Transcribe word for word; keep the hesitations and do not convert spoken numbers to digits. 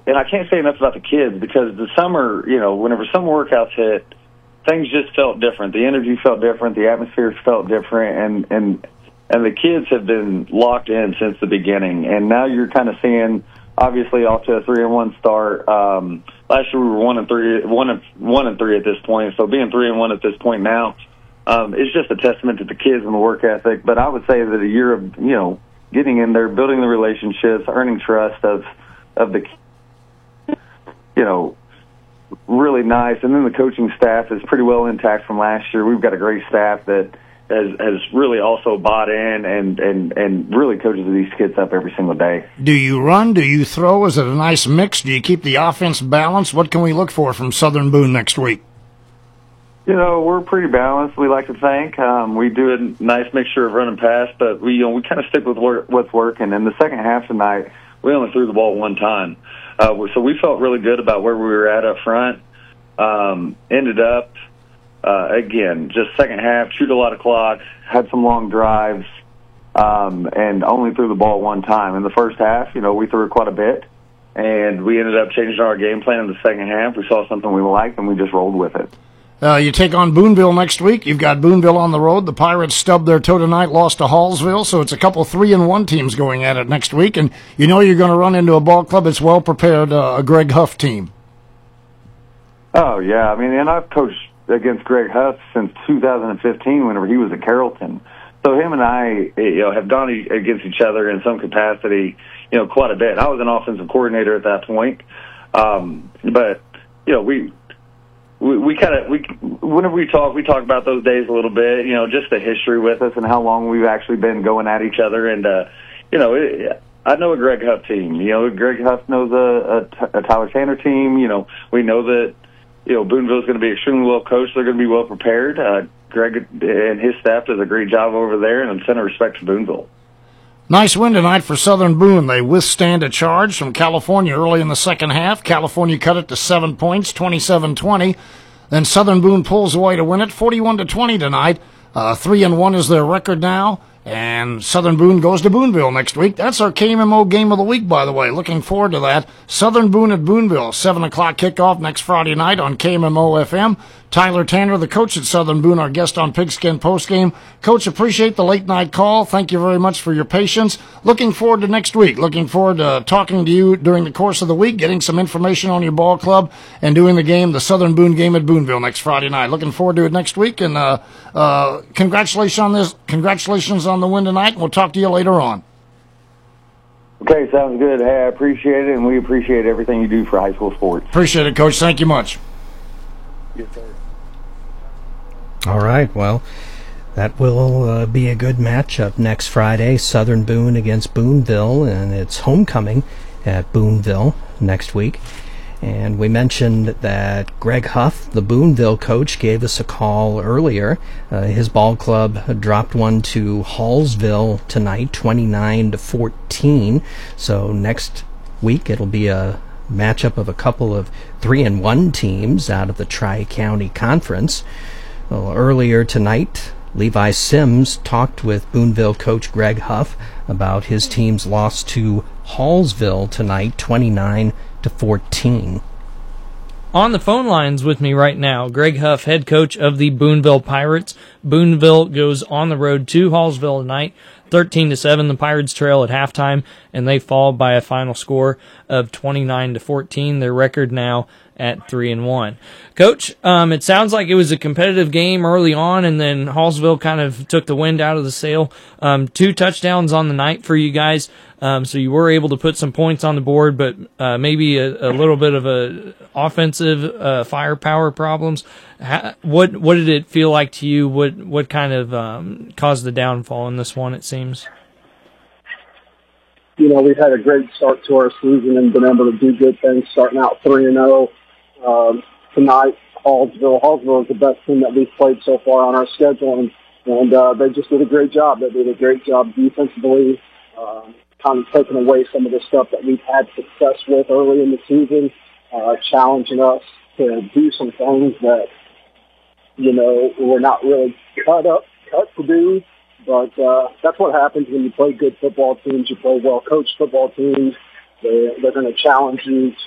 and I can't say enough about the kids because the summer, you know, whenever summer workouts hit, things just felt different. The energy felt different. The atmosphere felt different, and and and the kids have been locked in since the beginning. And now you're kind of seeing, obviously, off to a three and one start. Um, last year we were one and three, one and one and three at this point. So being three and one at this point now, um, it's just a testament to the kids and the work ethic. But I would say that a year of, you know, getting in there, building the relationships, earning trust of of the, you know, really nice. And then the coaching staff is pretty well intact from last year. We've got a great staff that has, has really also bought in and, and, and really coaches these kids up every single day. Do you run? Do you throw? Is it a nice mix? Do you keep the offense balanced? What can we look for from Southern Boone next week? You know, we're pretty balanced, we like to think. Um, we do a nice mixture of run and pass, but we, you know, we kind of stick with work, what's working. In the second half tonight, we only threw the ball one time. Uh, so we felt really good about where we were at up front. Um, ended up, uh, again, just second half, chewed a lot of clock, had some long drives, um, and only threw the ball one time. In the first half, you know, we threw quite a bit, and we ended up changing our game plan in the second half. We saw something we liked, and we just rolled with it. Uh, you take on Boonville next week. You've got Boonville on the road. The Pirates stubbed their toe tonight, lost to Hallsville, so it's a couple three and one teams going at it next week. And you know you're going to run into a ball club that's well prepared, uh, a Greg Huff team. Oh yeah, I mean, and I've coached against Greg Huff since two thousand fifteen, whenever he was at Carrollton. So him and I, you know, have gone against each other in some capacity, you know, quite a bit. I was an offensive coordinator at that point, um, but you know, we. We, we kind of, we, whenever we talk, we talk about those days a little bit, you know, just the history with us and how long we've actually been going at each other. And, uh, you know, it, I know a Greg Huff team. You know, Greg Huff knows a, a, a Tyler Tanner team. You know, we know that, you know, Boonville's going to be extremely well coached. They're going to be well prepared. Uh, Greg and his staff does a great job over there, and I'm sending respect to Boonville. Nice win tonight for Southern Boone. They withstand a charge from California early in the second half. California cut it to seven points, twenty-seven twenty. Then Southern Boone pulls away to win it, forty-one to twenty tonight. Uh, three and one is their record now. And Southern Boone goes to Boonville next week. That's our K M M O game of the week, by the way. Looking forward to that. Southern Boone at Boonville, seven o'clock kickoff next Friday night on K M M O F M. Tyler Tanner, the coach at Southern Boone, our guest on Pigskin Postgame. Coach, appreciate the late-night call. Thank you very much for your patience. Looking forward to next week. Looking forward to talking to you during the course of the week, getting some information on your ball club, and doing the game, the Southern Boone game at Boonville next Friday night. Looking forward to it next week, and uh, uh, congratulations on this. Congratulations on the win tonight, and we'll talk to you later on. Okay, sounds good. Hey, I appreciate it, and we appreciate everything you do for high school sports. Appreciate it, Coach. Thank you much. Yes, sir. All right, well, that will uh, be a good matchup next Friday, Southern Boone against Boonville, and it's homecoming at Boonville next week. And we mentioned that Greg Huff, the Boonville coach, gave us a call earlier. Uh, his ball club dropped one to Hallsville tonight, twenty-nine to fourteen. So next week it'll be a matchup of a couple of three and one teams out of the Tri-County Conference. Well, earlier tonight, Levi Sims talked with Boonville coach Greg Huff about his team's loss to Hallsville tonight, twenty-nine to fourteen. On the phone lines with me right now, Greg Huff, head coach of the Boonville Pirates. Boonville goes on the road to Hallsville tonight, thirteen to seven. The Pirates trail at halftime, and they fall by a final score of twenty-nine to fourteen. Their record now at three and one. Coach, um, it sounds like it was a competitive game early on, and then Hallsville kind of took the wind out of the sail. Um, two touchdowns on the night for you guys, um, so you were able to put some points on the board, but uh, maybe a, a little bit of a offensive uh, firepower problems. How, what what did it feel like to you? What what kind of um, caused the downfall in this one? It seems. You know, we've had a great start to our season and been able to do good things, starting out three and zero. Um, tonight, Hallsville. Hallsville is the best team that we've played so far on our schedule, and, and uh, they just did a great job. They did a great job defensively, um, kind of taking away some of the stuff that we've had success with early in the season, uh, challenging us to do some things that, you know, we're not really cut up, cut to do. But uh, that's what happens when you play good football teams. You play well-coached football teams. They, they're going to challenge you to